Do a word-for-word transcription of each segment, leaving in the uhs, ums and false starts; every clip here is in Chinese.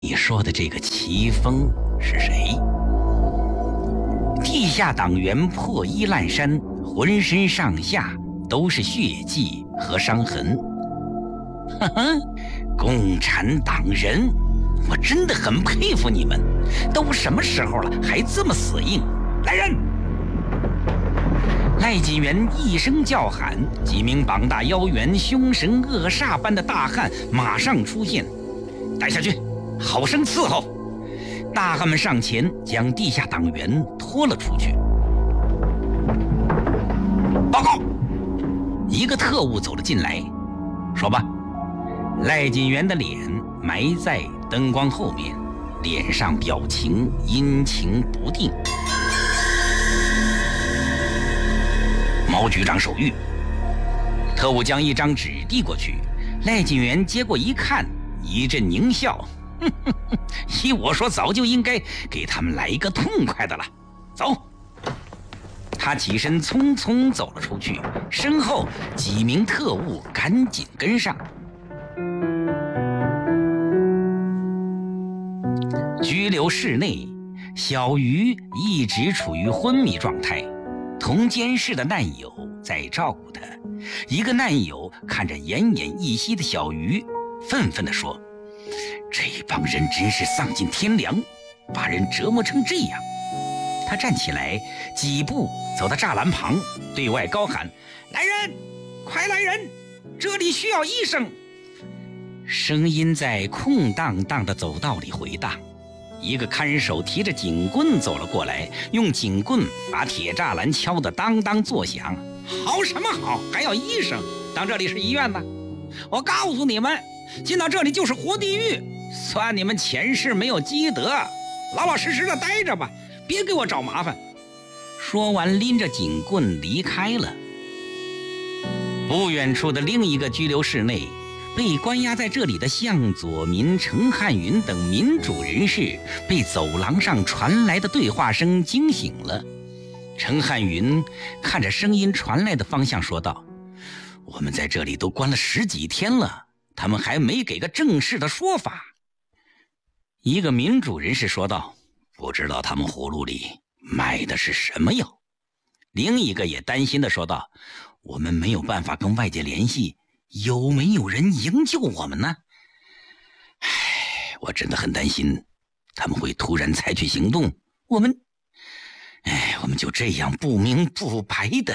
你说的这个齐峰是谁？地下党员破衣烂衫，浑身上下都是血迹和伤痕。呵呵，共产党人，我真的很佩服你们，都什么时候了还这么死硬！来人！赖锦元一声叫喊，几名膀大腰圆、凶神恶煞般的大汉马上出现，带下去，好生伺候。大汉们上前将地下党员拖了出去。报告！一个特务走了进来，说吧。赖锦元的脸埋在灯光后面，脸上表情阴晴不定。毛局长手谕。特务将一张纸递过去，赖锦元接过一看，一阵狞笑。依我说，早就应该给他们来一个痛快的了。走！他起身匆匆走了出去，身后几名特务赶紧跟上。拘留室内，小鱼一直处于昏迷状态，同监室的难友在照顾他。一个难友看着奄奄一息的小鱼，愤愤地说：这帮人真是丧尽天良，把人折磨成这样。他站起来，几步走到栅栏旁，对外高喊：来人，快来人，这里需要医生。声音在空荡荡的走道里回荡。一个看守提着警棍走了过来，用警棍把铁栅栏敲得当当作响。好什么好，还要医生？当这里是医院呢？我告诉你们，进到这里就是活地狱，算你们前世没有积德，老老实实的待着吧，别给我找麻烦。说完拎着警棍离开了。不远处的另一个拘留室内，被关押在这里的向佐民、程汉云等民主人士被走廊上传来的对话声惊醒了。程汉云看着声音传来的方向说道：我们在这里都关了十几天了，他们还没给个正式的说法。一个民主人士说道：不知道他们葫芦里卖的是什么药。另一个也担心地说道：我们没有办法跟外界联系，有没有人营救我们呢？唉，我真的很担心他们会突然采取行动，我们唉，我们就这样不明不白的。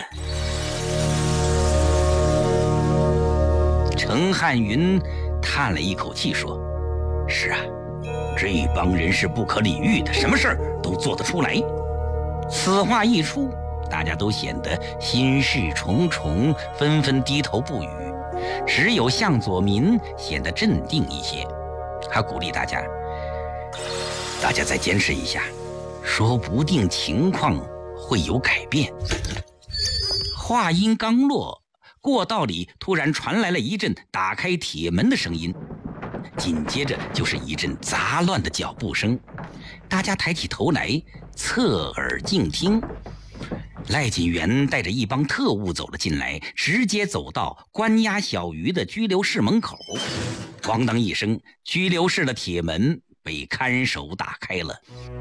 程汉云叹了一口气说：是啊，这帮人是不可理喻的，什么事儿都做得出来。此话一出，大家都显得心事重重，纷纷低头不语。只有向佐民显得镇定一些，他鼓励大家：大家再坚持一下，说不定情况会有改变。话音刚落，过道里突然传来了一阵打开铁门的声音，紧接着就是一阵杂乱的脚步声。大家抬起头来，侧耳静听。赖锦元带着一帮特务走了进来，直接走到关押小鱼的拘留室门口。咣当一声，拘留室的铁门被看守打开了。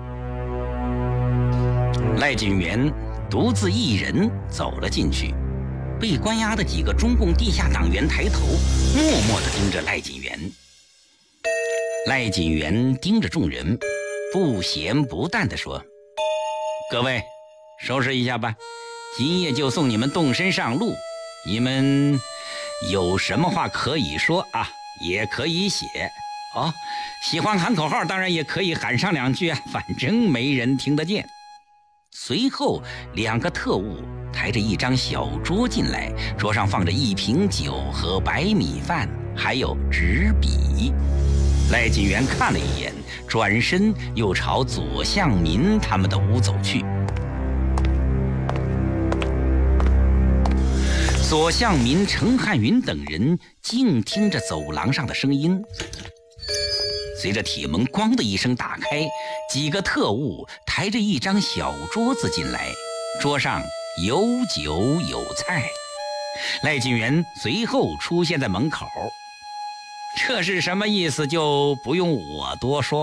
赖锦元独自一人走了进去，被关押的几个中共地下党员抬头，默默地盯着赖锦元。赖锦元盯着众人，不咸不淡地说：各位，收拾一下吧，今夜就送你们动身上路。你们有什么话可以说啊，也可以写哦。喜欢喊口号，当然也可以喊上两句啊，反正没人听得见。随后，两个特务抬着一张小桌进来，桌上放着一瓶酒和白米饭，还有纸笔。赖锦元看了一眼，转身又朝左向民他们的屋走去。左向民、程汉云等人静听着走廊上的声音。随着铁门咣的一声打开，几个特务抬着一张小桌子进来，桌上有酒有菜。赖锦元随后出现在门口。 这是什么意思，就不用我多说。